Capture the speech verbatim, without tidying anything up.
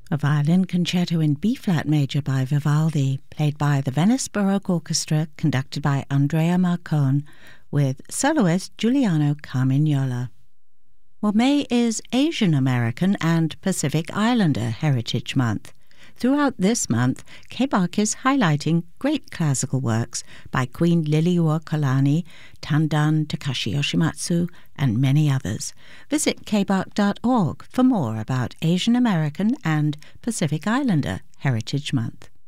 a violin concerto in B-flat major by Vivaldi, played by the Venice Baroque Orchestra, conducted by Andrea Marcon, with soloist Giuliano Carmignola. Well, May is Asian American and Pacific Islander Heritage Month. Throughout this month, K B A R C is highlighting great classical works by Queen Liliuokalani, Tandun Takashi Yoshimatsu, and many others. Visit k b a r c dot org for more about Asian American and Pacific Islander Heritage Month.